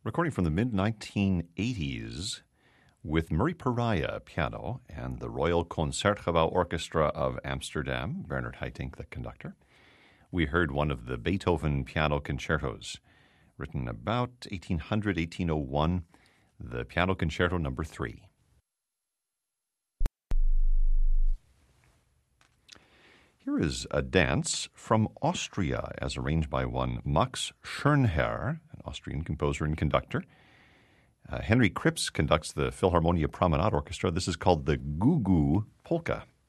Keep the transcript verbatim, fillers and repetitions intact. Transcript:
recording from the mid nineteen eighties with Murray Pariah piano and the Royal Concertgebouw Orchestra of Amsterdam, Bernard Haitink, the conductor. We heard one of the Beethoven piano concertos, written about eighteen hundred, eighteen oh one, the Piano Concerto Number three. Here is a dance from Austria, as arranged by one Max Schönherr, an Austrian composer and conductor. Uh, Henry Kripps conducts the Philharmonia Promenade Orchestra. This is called the Goo Goo Polka.